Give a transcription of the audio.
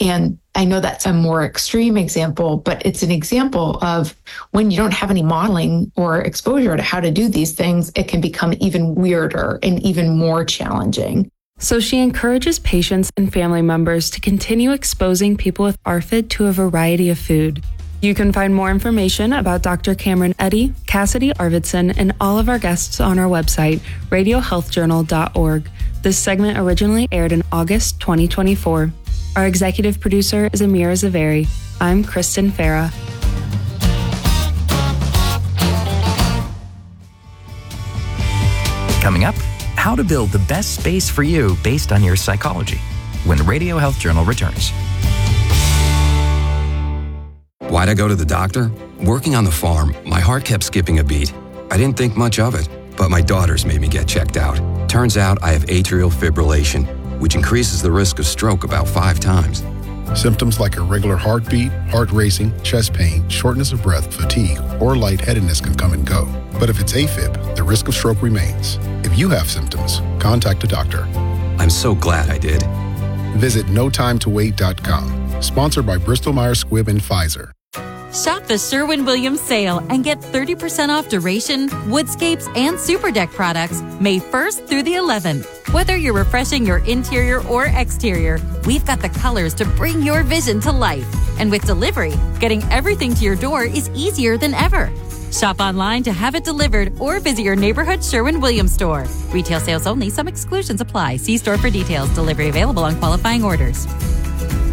And I know that's a more extreme example, but it's an example of when you don't have any modeling or exposure to how to do these things, it can become even weirder and even more challenging. So she encourages patients and family members to continue exposing people with ARFID to a variety of food. You can find more information about Dr. Cameron Eddy, Cassidy Arvidsson, and all of our guests on our website, radiohealthjournal.org. This segment originally aired in August 2024. Our executive producer is Amira Zaveri. I'm Kristen Farah. Coming up, how to build the best space for you based on your psychology when Radio Health Journal returns. Why'd I go to the doctor? Working on the farm, my heart kept skipping a beat. I didn't think much of it, but my daughters made me get checked out. Turns out I have atrial fibrillation, which increases the risk of stroke about 5 times. Symptoms like irregular heartbeat, heart racing, chest pain, shortness of breath, fatigue, or lightheadedness can come and go. But if it's AFib, the risk of stroke remains. If you have symptoms, contact a doctor. I'm so glad I did. Visit notimetowait.com. Sponsored by Bristol-Myers Squibb and Pfizer. Shop the Sherwin-Williams sale and get 30% off Duration, Woodscapes, and Super Deck products May 1st through the 11th. Whether you're refreshing your interior or exterior, we've got the colors to bring your vision to life. And with delivery, getting everything to your door is easier than ever. Shop online to have it delivered or visit your neighborhood Sherwin-Williams store. Retail sales only. Some exclusions apply. See store for details. Delivery available on qualifying orders.